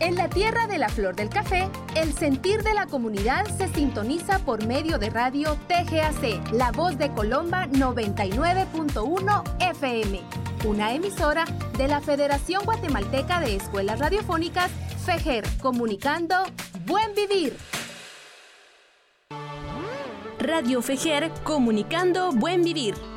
En la tierra de la flor del café, el sentir de la comunidad se sintoniza por medio de radio TGAC, La Voz de Colomba 99.1 FM, una emisora de la Federación Guatemalteca de Escuelas Radiofónicas, FEGER, comunicando Buen Vivir. Radio FEGER, comunicando Buen Vivir.